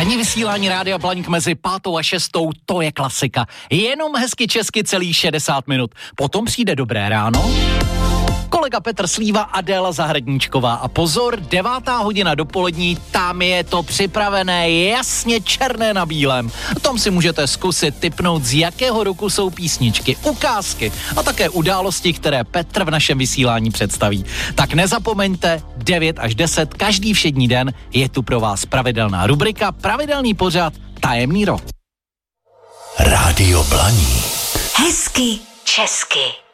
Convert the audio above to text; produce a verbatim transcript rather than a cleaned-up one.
Ranní vysílání Rádia Blaník mezi pátou a šestou, to je klasika. Jenom hezky česky celých šedesát minut. Potom přijde Dobré ráno, kolega Petr Slíva, Adéla Zahradníčková a pozor, devátá hodina dopolední, tam je to připravené jasně černé na bílém. Tam si můžete zkusit tipnout, z jakého roku jsou písničky, ukázky a také události, které Petr v našem vysílání představí. Tak nezapomeňte, devět až deset, každý všední den je tu pro vás pravidelná rubrika, pravidelný pořad Tajemný rok. Rádio Blaník. Hezky česky.